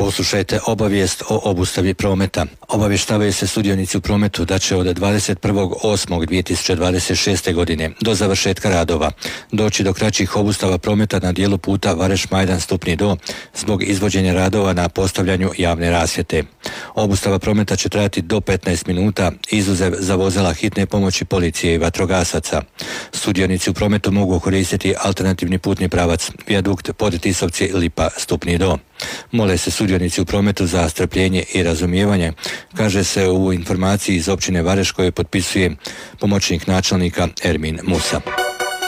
Poslušajte obavijest o obustavi prometa. Obavještavaju se sudionici u prometu da će od 21.8.2026. godine do završetka radova doći do kraćih obustava prometa na dijelu puta Vareš-Majdan Stupni Do zbog izvođenja radova na postavljanju javne rasvjete. Obustava prometa će trajati do 15 minuta, izuzev za vozila hitne pomoći policije i vatrogasaca. Sudionici u prometu mogu koristiti alternativni putni pravac, vijadukt pod Tisovci Lipa Stupni Do. Mole se sudionici u prometu za strpljenje i razumijevanje, kaže se u informaciji iz općine Vareš koju potpisuje pomoćnik načelnika Ermin Musa.